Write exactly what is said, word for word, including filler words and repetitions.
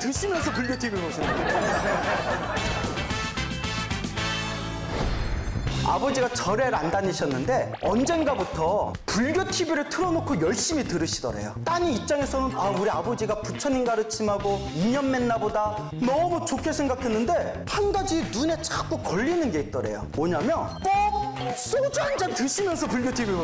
드시면서 불교 티비를 보시는 거예요. 아버지가 절에를 안 다니셨는데 언젠가부터 불교 티비를 틀어놓고 열심히 들으시더래요. 따님 입장에서는 아 우리 아버지가 부처님 가르침하고 인연 맺나 보다 너무 좋게 생각했는데 한 가지 눈에 자꾸 걸리는 게 있더래요. 뭐냐면 꼭 소주 한 잔 드시면서 불교 티비를